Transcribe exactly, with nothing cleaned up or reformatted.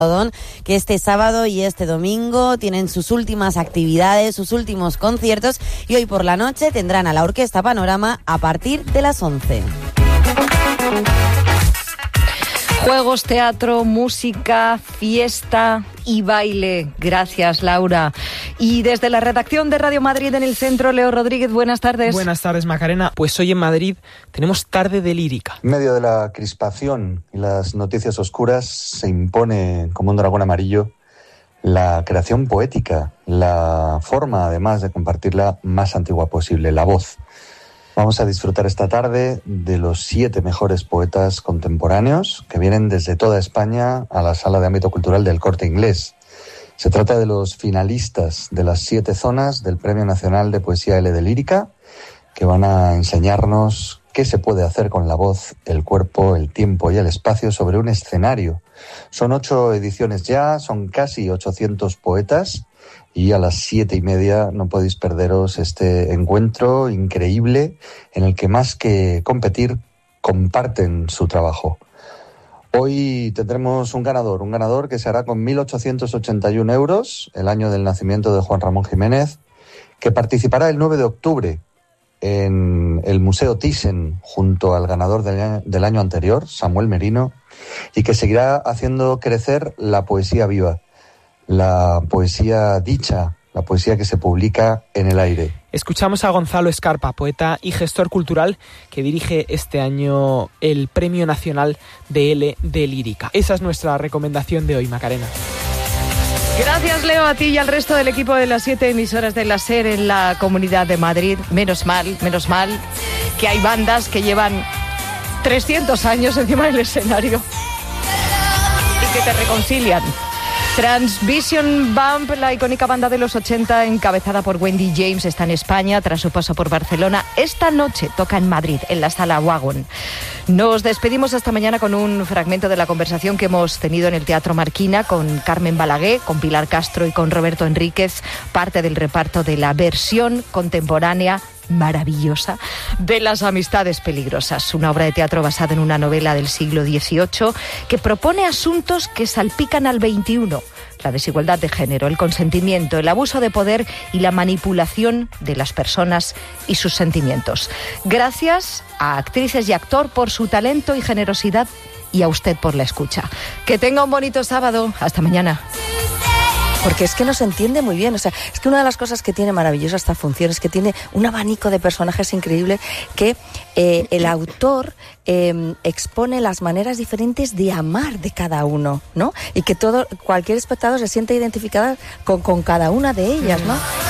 que este sábado y este domingo tienen sus últimas actividades, sus últimos conciertos, y hoy por la noche tendrán a la Orquesta Panorama a partir de las once. Juegos, teatro, música, fiesta y baile. Gracias, Laura. Y desde la redacción de Radio Madrid en el centro, Leo Rodríguez, buenas tardes. Buenas tardes, Macarena. Pues hoy en Madrid tenemos tarde de lírica. En medio de la crispación y las noticias oscuras se impone como un dragón amarillo la creación poética, la forma además de compartirla más antigua posible, la voz. Vamos a disfrutar esta tarde de los siete mejores poetas contemporáneos que vienen desde toda España a la Sala de Ámbito Cultural del Corte Inglés. Se trata de los finalistas de las siete zonas del Premio Nacional de Poesía L de Lírica, que van a enseñarnos qué se puede hacer con la voz, el cuerpo, el tiempo y el espacio sobre un escenario. Son ocho ediciones ya, son casi ochocientos poetas, y a las siete y media no podéis perderos este encuentro increíble en el que más que competir, comparten su trabajo. Hoy tendremos un ganador, un ganador que se hará con mil ochocientos ochenta y uno euros, el año del nacimiento de Juan Ramón Jiménez, que participará el nueve de octubre en el Museo Thyssen junto al ganador del año, del año anterior, Samuel Merino, y que seguirá haciendo crecer la poesía viva, la poesía dicha, la poesía que se publica en el aire. Escuchamos a Gonzalo Escarpa, poeta y gestor cultural, que dirige este año el Premio Nacional de L de Lírica. Esa es nuestra recomendación de hoy, Macarena. Gracias, Leo, a ti y al resto del equipo de las siete emisoras de la SER en la Comunidad de Madrid. Menos mal, menos mal que hay bandas que llevan trescientos años encima del escenario y que te reconcilian. Transvision Bump, la icónica banda de los ochenta encabezada por Wendy James, está en España tras su paso por Barcelona. Esta noche toca en Madrid, en la Sala Wagon. Nos despedimos hasta mañana con un fragmento de la conversación que hemos tenido en el Teatro Marquina con Carmen Balaguer, con Pilar Castro y con Roberto Enríquez, parte del reparto de la versión contemporánea maravillosa de Las amistades peligrosas, una obra de teatro basada en una novela del siglo dieciocho que propone asuntos que salpican al veintiuno: la desigualdad de género, el consentimiento, el abuso de poder y la manipulación de las personas y sus sentimientos. Gracias a actrices y actor por su talento y generosidad, y a usted por la escucha. Que tenga un bonito sábado. Hasta mañana. Porque es que nos entiende muy bien, o sea, es que una de las cosas que tiene maravillosa esta función es que tiene un abanico de personajes increíble que eh, el autor eh, expone las maneras diferentes de amar de cada uno, ¿no? Y que todo, cualquier espectador se siente identificada con, con cada una de ellas, ¿no?